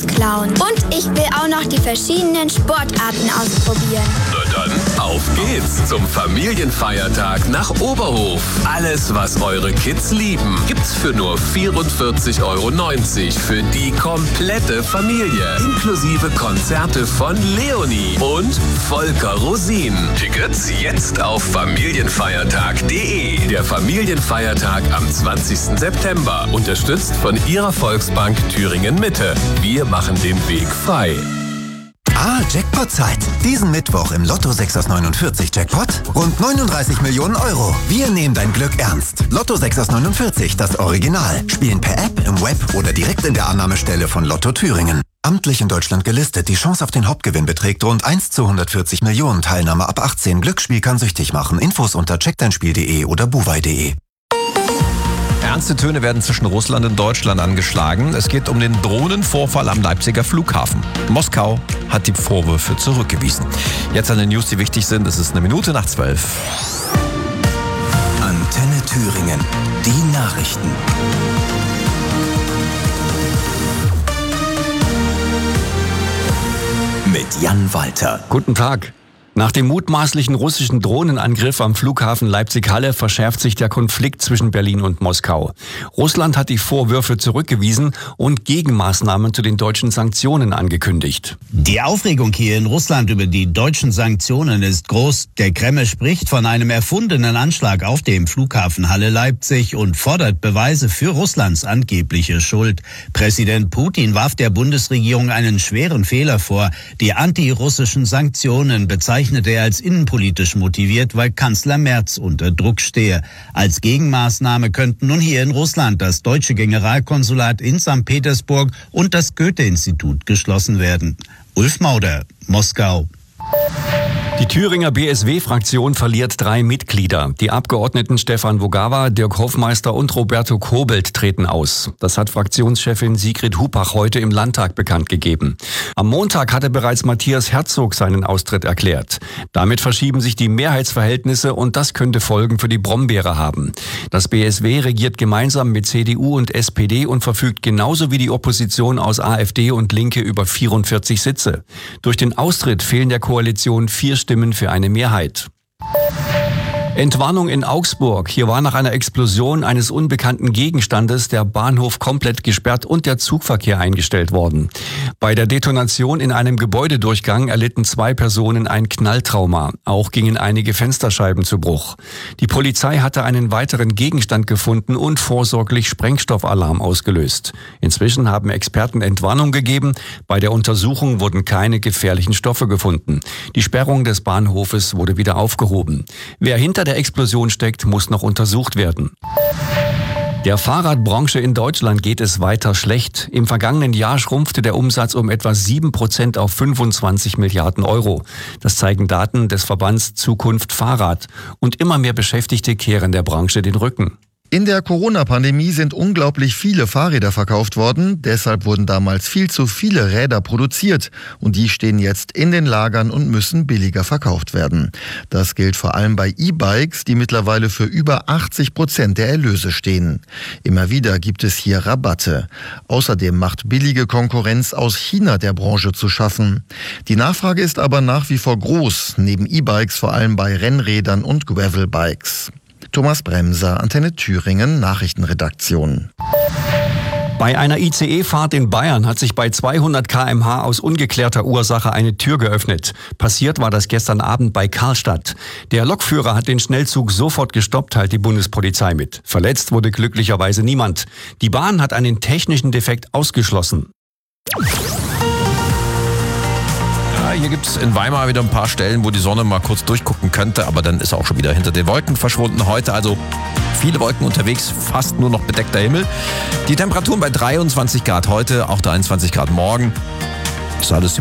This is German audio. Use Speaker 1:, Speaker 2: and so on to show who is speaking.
Speaker 1: klauen. Und ich will auch noch die verschiedenen Sportarten ausprobieren.
Speaker 2: Na dann, auf geht's zum Familienfeiertag nach Oberhof. Alles, was eure Kids lieben, gibt's für nur 44,90 € für die komplette Familie. Inklusive Konzerte von Leonie und Volker Rosin. Tickets jetzt auf familienfeiertag.de. Der Familienfeiertag am 20. September. Unterstützt von Ihrer Volksbank Thüringen Mitte. Wir machen den Weg frei.
Speaker 3: Jackpot-Zeit. Diesen Mittwoch im Lotto 6 aus 49 Jackpot rund 39 Millionen €. Wir nehmen dein Glück ernst. Lotto 6 aus 49, das Original. Spielen per App, im Web oder direkt in der Annahmestelle von Lotto Thüringen. Amtlich in Deutschland gelistet. Die Chance auf den Hauptgewinn beträgt rund 1 zu 140 Millionen. Teilnahme ab 18. Glücksspiel kann süchtig machen. Infos unter checkdeinspiel.de oder buwei.de.
Speaker 4: Ernste Töne werden zwischen Russland und Deutschland angeschlagen. Es geht um den Drohnenvorfall am Leipziger Flughafen. Moskau hat die Vorwürfe zurückgewiesen. Jetzt an den News, die wichtig sind. Es ist 11:01.
Speaker 3: Antenne Thüringen. Die Nachrichten. Mit Jan Walter.
Speaker 5: Guten Tag. Nach dem mutmaßlichen russischen Drohnenangriff am Flughafen Leipzig-Halle verschärft sich der Konflikt zwischen Berlin und Moskau. Russland hat die Vorwürfe zurückgewiesen und Gegenmaßnahmen zu den deutschen Sanktionen angekündigt.
Speaker 6: Die Aufregung hier in Russland über die deutschen Sanktionen ist groß. Der Kreml spricht von einem erfundenen Anschlag auf dem Flughafen Halle-Leipzig und fordert Beweise für Russlands angebliche Schuld. Präsident Putin warf der Bundesregierung einen schweren Fehler vor. Die antirussischen Sanktionen bezeichnete er als innenpolitisch motiviert, weil Kanzler Merz unter Druck stehe. Als Gegenmaßnahme könnten nun hier in Russland das deutsche Generalkonsulat in St. Petersburg und das Goethe-Institut geschlossen werden. Ulf Mauder, Moskau.
Speaker 5: Die Thüringer BSW-Fraktion verliert 3 Mitglieder. Die Abgeordneten Stefan Vogawa, Dirk Hofmeister und Roberto Kobelt treten aus. Das hat Fraktionschefin Sigrid Hupach heute im Landtag bekannt gegeben. Am Montag hatte bereits Matthias Herzog seinen Austritt erklärt. Damit verschieben sich die Mehrheitsverhältnisse und das könnte Folgen für die Brombeere haben. Das BSW regiert gemeinsam mit CDU und SPD und verfügt genauso wie die Opposition aus AfD und Linke über 44 Sitze. Durch den Austritt fehlen der Koalition 4 Stimmen für eine Mehrheit. Entwarnung in Augsburg. Hier war nach einer Explosion eines unbekannten Gegenstandes der Bahnhof komplett gesperrt und der Zugverkehr eingestellt worden. Bei der Detonation in einem Gebäudedurchgang erlitten 2 Personen ein Knalltrauma. Auch gingen einige Fensterscheiben zu Bruch. Die Polizei hatte einen weiteren Gegenstand gefunden und vorsorglich Sprengstoffalarm ausgelöst. Inzwischen haben Experten Entwarnung gegeben. Bei der Untersuchung wurden keine gefährlichen Stoffe gefunden. Die Sperrung des Bahnhofes wurde wieder aufgehoben. Wer hinter der Explosion steckt, muss noch untersucht werden. Der Fahrradbranche in Deutschland geht es weiter schlecht. Im vergangenen Jahr schrumpfte der Umsatz um etwa 7% auf 25 Milliarden €. Das zeigen Daten des Verbands Zukunft Fahrrad. Und immer mehr Beschäftigte kehren der Branche den Rücken.
Speaker 7: In der Corona-Pandemie sind unglaublich viele Fahrräder verkauft worden. Deshalb wurden damals viel zu viele Räder produziert. Und die stehen jetzt in den Lagern und müssen billiger verkauft werden. Das gilt vor allem bei E-Bikes, die mittlerweile für über 80% der Erlöse stehen. Immer wieder gibt es hier Rabatte. Außerdem macht billige Konkurrenz aus China der Branche zu schaffen. Die Nachfrage ist aber nach wie vor groß, neben E-Bikes vor allem bei Rennrädern und Gravelbikes. Thomas Bremser, Antenne Thüringen, Nachrichtenredaktion.
Speaker 5: Bei einer ICE-Fahrt in Bayern hat sich bei 200 km/h aus ungeklärter Ursache eine Tür geöffnet. Passiert war das gestern Abend bei Karlstadt. Der Lokführer hat den Schnellzug sofort gestoppt, teilt die Bundespolizei mit. Verletzt wurde glücklicherweise niemand. Die Bahn hat einen technischen Defekt ausgeschlossen.
Speaker 4: Hier gibt es in Weimar wieder ein paar Stellen, wo die Sonne mal kurz durchgucken könnte, aber dann ist auch schon wieder hinter den Wolken verschwunden. Heute also viele Wolken unterwegs, fast nur noch bedeckter Himmel. Die Temperaturen bei 23 Grad heute, auch 23 Grad morgen. Das ist alles